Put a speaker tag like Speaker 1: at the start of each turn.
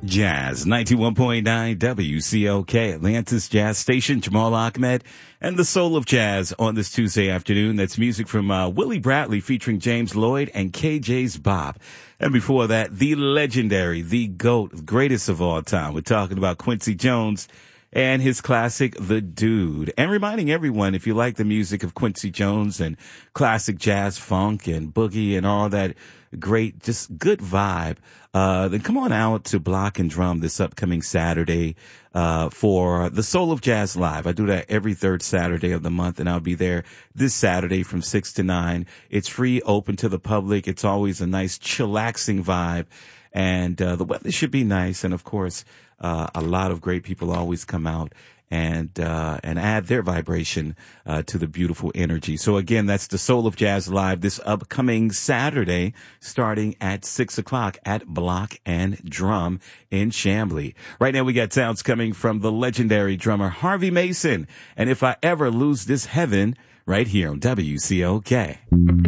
Speaker 1: Jazz 91.9 WCOK, Atlantis Jazz Station. Jamal Ahmed and the Soul of Jazz on this Tuesday afternoon. That's music from Willie Bradley featuring James Lloyd and KJ's Bop. And before that, the legendary, the GOAT, greatest of all time. We're talking about Quincy Jones and his classic, The Dude. And reminding everyone, if you like the music of Quincy Jones and classic jazz, funk, and boogie and all that great, just good vibe, then come on out to Block and Drum this upcoming Saturday for the Soul of Jazz Live. I do that every third Saturday of the month, and I'll be there this Saturday from 6 to 9. It's free, open to the public. It's always a nice, chillaxing vibe, and the weather should be nice. And, of course, a lot of great people always come out and add their vibration to the beautiful energy. So again, that's the Soul of Jazz Live this upcoming Saturday, starting at 6 o'clock at Block and Drum in Chamblee. Right now, we got sounds coming from the legendary drummer Harvey Mason, and If I Ever Lose This Heaven, right here on WCOK.